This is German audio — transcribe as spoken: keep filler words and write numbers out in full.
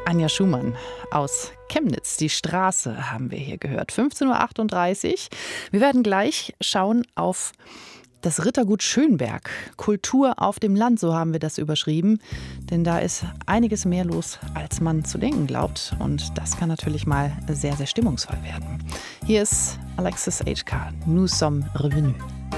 Anja Schumann aus Chemnitz. Die Straße haben wir hier gehört. fünfzehn Uhr achtunddreißig. Wir werden gleich schauen auf das Rittergut Schönberg. Kultur auf dem Land, so haben wir das überschrieben. Denn da ist einiges mehr los, als man zu denken glaubt. Und das kann natürlich mal sehr, sehr stimmungsvoll werden. Hier ist Alexis H K, Nous sommes revenus.